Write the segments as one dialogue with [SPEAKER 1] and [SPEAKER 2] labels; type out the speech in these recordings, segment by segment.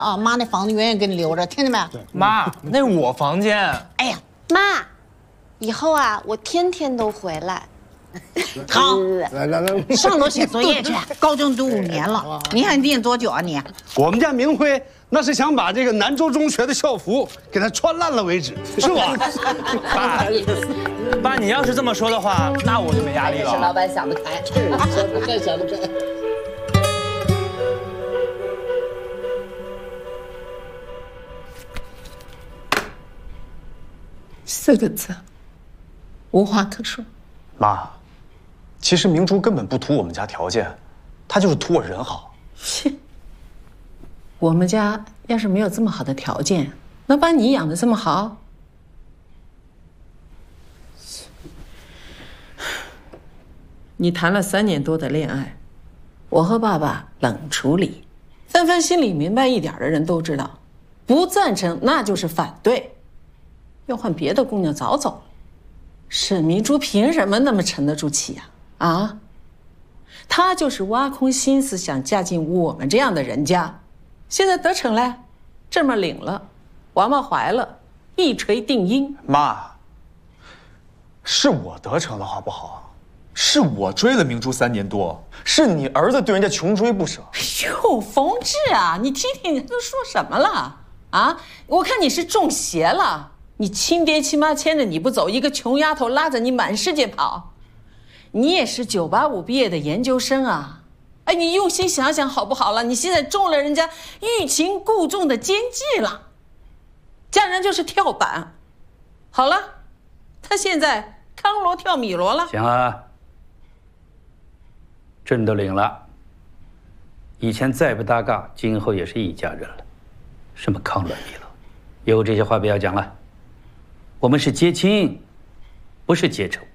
[SPEAKER 1] 啊，妈那房子永远给你留着，听见没？
[SPEAKER 2] 妈，那是我房间。
[SPEAKER 1] 哎呀，
[SPEAKER 3] 妈，以后啊，我天天都回来。
[SPEAKER 1] 好，
[SPEAKER 4] 来，
[SPEAKER 1] 上楼写作业去。高中读5年了，你还念多久啊你？
[SPEAKER 4] 我们家明辉那是想把这个南州中学的校服给它穿烂了为止，是吧？
[SPEAKER 2] 爸，你要是这么说的话，那我就没压力了。
[SPEAKER 5] 是老板想得开，想得开。
[SPEAKER 1] 4个字，无话可说。
[SPEAKER 6] 妈，其实明珠根本不图我们家条件，她就是图我人好。
[SPEAKER 1] 切，我们家要是没有这么好的条件，能把你养得这么好？你谈了3年多的恋爱，我和爸爸冷处理。但凡心里明白一点的人都知道，不赞成那就是反对。要换别的姑娘早走了。沈明珠凭什么那么沉得住气呀？啊，她就是挖空心思想嫁进我们这样的人家，现在得逞了，证儿领了，娃娃怀了，一锤定音。
[SPEAKER 6] 妈，是我得逞了好不好？是我追了明珠3年多，是你儿子对人家穷追不舍。
[SPEAKER 1] 哎呦，冯志啊，你听听你都说什么了啊？我看你是中邪了。你亲爹亲妈牵着你不走，一个穷丫头拉着你满世界跑。你也是985毕业的研究生啊！哎，你用心想想好不好了？你现在中了人家欲擒故纵的奸计了，嫁人就是跳板。好了，他现在康罗跳米罗了。
[SPEAKER 7] 行啊，证都领了，以前再不搭嘎，今后也是一家人了。什么康罗米罗，以后这些话不要讲了。我们是结亲，不是结仇。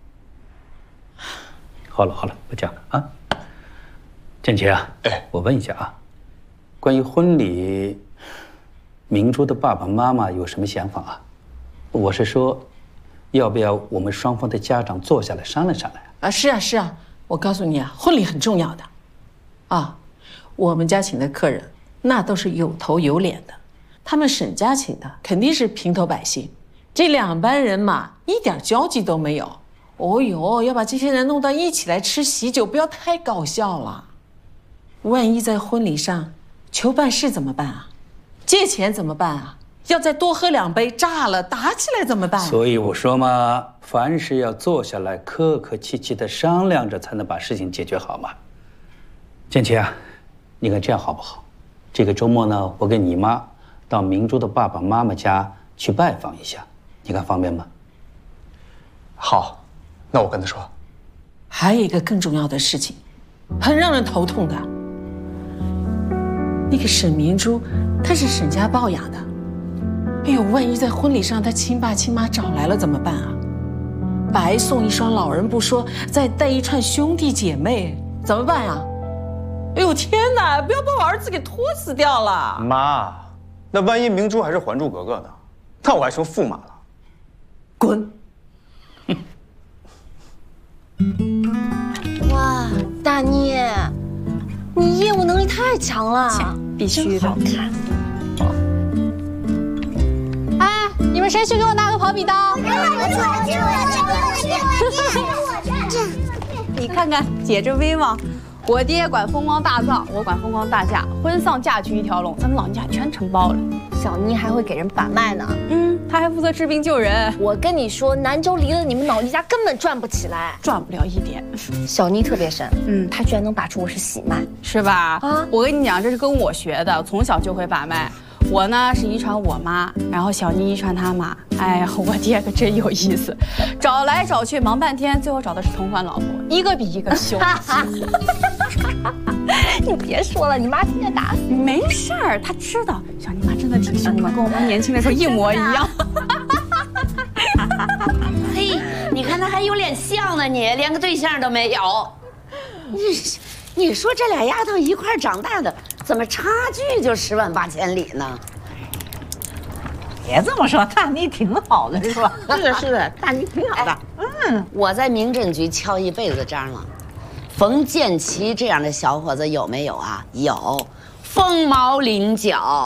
[SPEAKER 7] 好了，不讲了啊。建奇啊，我问一下啊，关于婚礼，明珠的爸爸妈妈有什么想法啊？我是说，要不要我们双方的家长坐下来商量商量啊？
[SPEAKER 1] 是啊，我告诉你啊，婚礼很重要的，啊，我们家请的客人那都是有头有脸的，他们沈家请的肯定是平头百姓。这2班人马一点交集都没有。哦呦，要把这些人弄到一起来吃喜酒，不要太搞笑了。万一在婚礼上求办事怎么办啊？借钱怎么办啊？要再多喝2杯，炸了打起来怎么办啊？
[SPEAKER 7] 所以我说嘛，凡事要坐下来客客气气的商量着，才能把事情解决好嘛。建奇啊，你看这样好不好？这个周末呢，我跟你妈到明珠的爸爸妈妈家去拜访一下。你看方便吗？
[SPEAKER 6] 好，那我跟他说。
[SPEAKER 1] 还有一个更重要的事情，很让人头痛的。那个沈明珠，她是沈家抱养的。哎呦，万一在婚礼上她亲爸亲妈找来了怎么办啊？白送一双老人不说，再带一串兄弟姐妹，怎么办呀？哎呦天哪！不要把我儿子给拖死掉了。
[SPEAKER 6] 妈，那万一明珠还是《还珠格格》呢？那我还成驸马了。
[SPEAKER 1] 滚！
[SPEAKER 3] 哇，大妮，你业务能力太强了，
[SPEAKER 8] 必须的。
[SPEAKER 3] 好看。
[SPEAKER 8] 哎，你们谁去给我拿个跑笔刀？你看看姐这威望，我爹管风光大葬，我管风光大嫁，婚丧嫁娶一条龙，咱们老家全承包了。
[SPEAKER 3] 小妮还会给人把脉呢。
[SPEAKER 8] 他还负责治病救人。
[SPEAKER 3] 我跟你说，南州离了你们老李家根本转不起来，
[SPEAKER 8] 赚不了一点。
[SPEAKER 3] 小妮特别神，她居然能把出我是喜脉，
[SPEAKER 8] 是吧？
[SPEAKER 3] 啊，
[SPEAKER 8] 我跟你讲，这是跟我学的，从小就会把脉。我呢是遗传我妈，然后小妮遗传她妈。哎呀，我爹可真有意思，找来找去忙半天，最后找的是同款老婆，一个比一个凶。
[SPEAKER 3] 你别说了，你妈今天打死你。
[SPEAKER 8] 没事儿，她知道小妮妈真的挺凶的，跟我妈年轻的时候一模一样。
[SPEAKER 5] 嘿，你看他还有脸像呢，你连个对象都没有。你说这俩丫头一块长大的，怎么差距就10万8千里呢？
[SPEAKER 9] 别这么说，大妮挺好的，是吧？
[SPEAKER 5] 是的，大妮挺好的。我在民政局敲一辈子章了。冯建奇这样的小伙子有没有啊？有。 凤毛麟角。